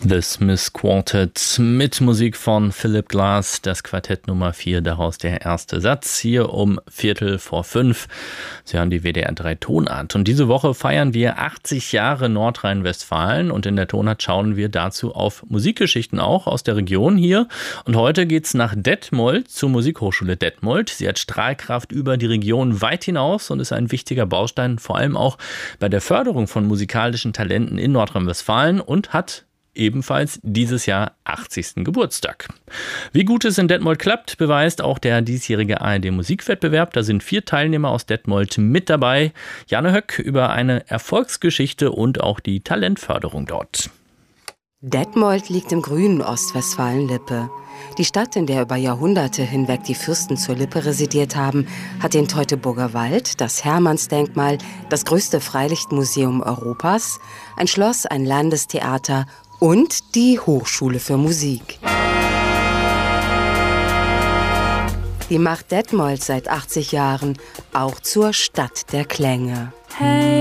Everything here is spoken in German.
The Smith Quartet mit Musik von Philip Glass, das Quartett Nummer 4, daraus der erste Satz, hier um 4:45. Sie hören die WDR 3 Tonart. Und diese Woche feiern wir 80 Jahre Nordrhein-Westfalen und in der Tonart schauen wir dazu auf Musikgeschichten auch aus der Region hier. Und heute geht's nach Detmold zur Musikhochschule Detmold. Sie hat Strahlkraft über die Region weit hinaus und ist ein wichtiger Baustein, vor allem auch bei der Förderung von musikalischen Talenten in Nordrhein-Westfalen und hat ebenfalls dieses Jahr 80. Geburtstag. Wie gut es in Detmold klappt, beweist auch der diesjährige ARD-Musikwettbewerb. Da sind 4 Teilnehmer aus Detmold mit dabei. Janne Höck über eine Erfolgsgeschichte und auch die Talentförderung dort. Detmold liegt im grünen Ostwestfalen-Lippe. Die Stadt, in der über Jahrhunderte hinweg die Fürsten zur Lippe residiert haben, hat den Teutoburger Wald, das Hermannsdenkmal, das größte Freilichtmuseum Europas, ein Schloss, ein Landestheater und die Hochschule für Musik. Die macht Detmold seit 80 Jahren auch zur Stadt der Klänge. Hey.